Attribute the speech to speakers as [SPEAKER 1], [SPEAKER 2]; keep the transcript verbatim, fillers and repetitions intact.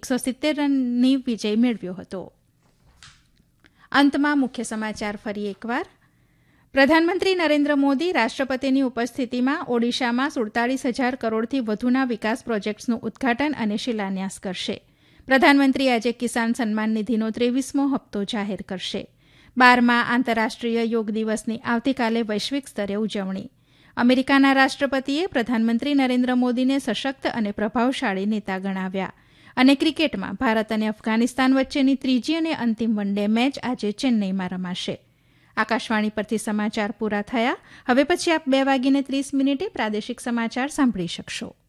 [SPEAKER 1] એકસો સિત્તેર રનની વિજય મેળવ્યો હતો. અંતમાં મુખ્ય સમાચાર ફરી એકવાર. પ્રધાનમંત્રી નરેન્દ્ર મોદી રાષ્ટ્રપતિની ઉપસ્થિતિમાં ઓડિશામાં સુડતાલીસ હજાર કરોડથી વધુના વિકાસ પ્રોજેક્ટ્સનું ઉદઘાટન અને શિલાન્યાસ કરશે. પ્રધાનમંત્રી આજે કિસાન સન્માન નિધિનો ત્રેવીસમો હપ્તો જાહેર કરશે. બારમા આંતરરાષ્ટ્રીય યોગ દિવસની આવતીકાલે વૈશ્વિક સ્તરે ઉજવણી. અમેરિકાના રાષ્ટ્રપતિએ પ્રધાનમંત્રી નરેન્દ્ર મોદીને સશક્ત અને પ્રભાવશાળી નેતા ગણાવ્યા. અને ક્રિકેટમાં ભારત અને અફઘાનિસ્તાન વચ્ચેની ત્રીજી અને અંતિમ વન ડે મેચ આજે ચેન્નઈમાં રમાશે. આકાશવાણી પરથી સમાચાર પૂરા થયા. હવે પછી આપ બે વાગીને ત્રીસ મિનિટે પ્રાદેશિક સમાચાર સાંભળી શકશો.